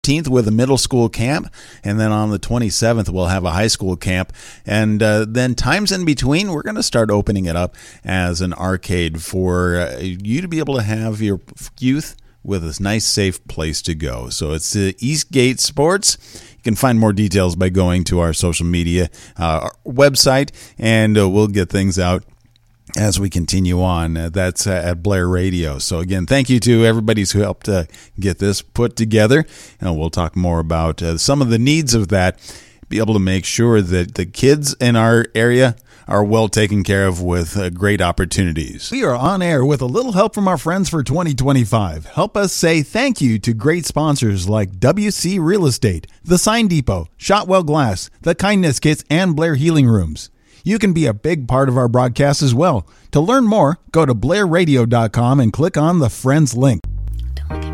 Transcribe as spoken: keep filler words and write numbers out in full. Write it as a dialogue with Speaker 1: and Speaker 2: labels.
Speaker 1: with a middle school camp, and then on the twenty-seventh we'll have a high school camp, and uh, then times in between we're going to start opening it up as an arcade for uh, you to be able to have your youth with a nice safe place to go. So it's uh, Eastgate Sports. You can find more details by going to our social media uh, our website, and uh, we'll get things out as we continue on. Uh, that's uh, at Blair Radio. So again, thank you to everybody who helped uh, get this put together. And we'll talk more about uh, some of the needs of that, be able to make sure that the kids in our area are well taken care of with uh, great opportunities.
Speaker 2: We are on air with a little help from our friends for twenty twenty-five. Help us say thank you to great sponsors like W C Real Estate, The Sign Depot, Shotwell Glass, The Kindness Kits, and Blair Healing Rooms. You can be a big part of our broadcast as well. To learn more, go to blair radio dot com and click on the Friends link.